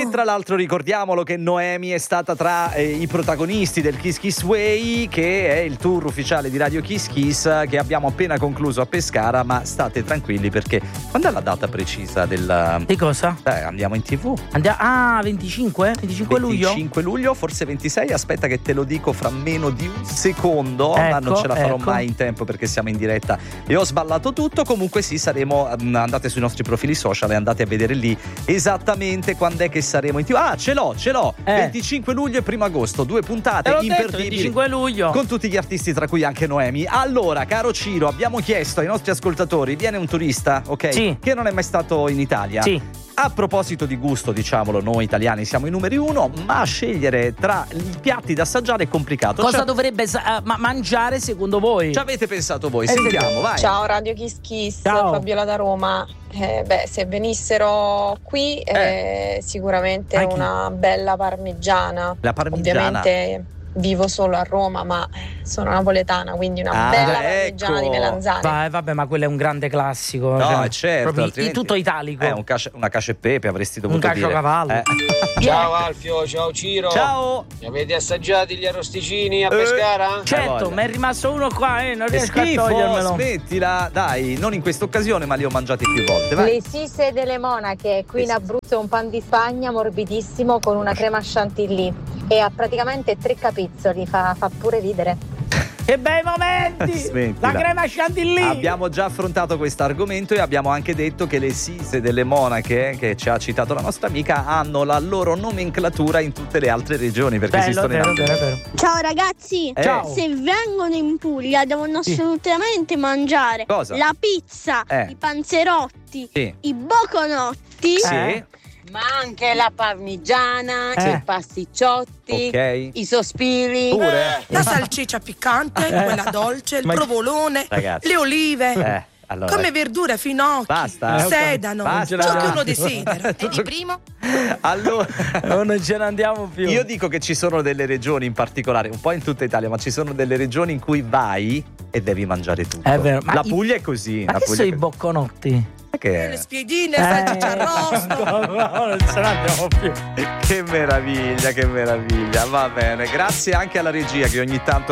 E tra l'altro ricordiamolo che Noemi è stata tra i protagonisti del Kiss Kiss Way, che è il tour ufficiale di Radio Kiss Kiss che abbiamo appena concluso a Pescara, ma state tranquilli perché quando è la data precisa di cosa? Andiamo in TV. 25? 25 luglio? 25 luglio, forse 26, aspetta che te lo dico fra meno di un secondo, ma non ce la farò mai in tempo perché siamo in diretta e ho sballato tutto. Comunque sì, saremo, andate sui nostri profili social e andate a vedere lì esattamente quando è che saremo in TV. Ce l'ho 25 luglio e 1 agosto, 2 puntate imperdibili, 25 luglio con tutti gli artisti, tra cui anche Noemi. Allora, caro Ciro, abbiamo chiesto ai nostri ascoltatori: viene un turista, ok? Sì. Che non è mai stato in Italia. Sì. A proposito di gusto, diciamolo, noi italiani siamo i numeri 1, ma scegliere tra i piatti da assaggiare è complicato. Cosa dovrebbe mangiare secondo voi? Ci avete pensato voi? Sentiamo, vai. Ciao Radio Kiss Kiss, Ciao. Fabiola da Roma. Se venissero qui sicuramente Anche. una bella parmigiana. La parmigiana. Ovviamente vivo solo a Roma, ma sono napoletana, quindi una bella parmigiana di melanzane. Vabbè, ma quello è un grande classico. No, è certo, proprio altrimenti tutto italico. Una cacio e pepe avresti dovuto dire. Un caciocavallo. Ciao Alfio, ciao Ciro. Ciao. Li avete assaggiati gli arrosticini a Pescara? Certo, ma è rimasto uno qua, non Che riesco a schifo, togliermelo. smettila, dai, non in questa occasione, ma li ho mangiati più volte. Vai. Le sise delle monache, qui in Abruzzo è un pan di Spagna morbidissimo con una crema chantilly e ha praticamente 3 capezzoli, fa pure ridere. Che bei momenti! Smettila. La crema chantilly! Abbiamo già affrontato questo argomento e abbiamo anche detto che le sise delle monache, che ci ha citato la nostra amica, hanno la loro nomenclatura in tutte le altre regioni, perché esistono in altre. vero. Ciao ragazzi, Ciao. se vengono in Puglia devono assolutamente mangiare Cosa? la pizza, i panzerotti, Sì. i boconotti, Sì. Ma anche la parmigiana, i pasticciotti, Ok. i sospiri. Pure? La salsiccia piccante, quella dolce, il provolone, Ragazzi. le olive. Allora, Come verdure, finocchi, basta. sedano, Basta. ciò che uno desidera. E di primo? Allora, non ce ne andiamo più. io dico che ci sono delle regioni in particolare, un po' in tutta Italia, ma ci sono delle regioni in cui vai e devi mangiare tutto. È vero. La Puglia è così. Ma la che Puglia sono è i così. bocconotti? Le spiedine, salsiccia arrosto. No, non ce ne andiamo più. Che meraviglia, che meraviglia. Va bene, grazie anche alla regia che ogni tanto